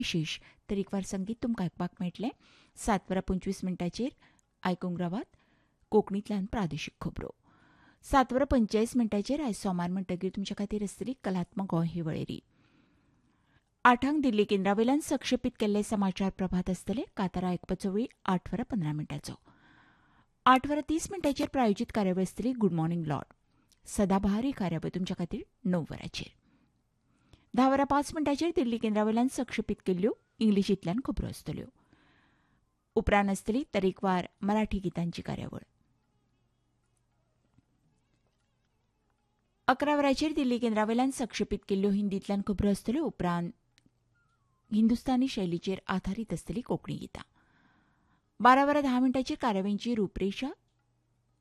विशेष तरेकवार संगीत तुमकां आयकपाक मेळटलें. 7:25 आयकूंक रावात कोंकणींतल्यान प्रादेशीक खबरो. 7:45 आयज सोमार म्हणटकीर तुमचे खातीर आसतली कलात्मक गोंय ही वळेरी. 8 दिल्ली केंद्रावेल्यान सक्षेपीत केल्ले समाचार प्रभात आसतले. कांतारा आयकपाचो वेळ 8:15. 8:30 प्रायोजीत कार्यावळ आसतली गुड मॉर्निंग लॉर्ड. सदाबहार ही कार्यावळ तुमच्या खातीर 9 वरांचेर. 10:05 दिल्ली केंद्रावेल्यान सक्षेपीत केल्ल्यो इंग्लिशींतल्यान खबरो आसतल्यो. उपरांत आसतली तरेकवार मराठी गितांची कार्यावळ. 11 वरांचेर दिल्ली केंद्रावेल्यान सक्षेपीत केल्ल्यो हिंदींतल्यान खबरो आसतल्यो. उपरांत हिंदुस्तानी शैलीचेर आधारीत आसतली कोंकणी गितां. 12:10 कार्यावळींची रूपरेषा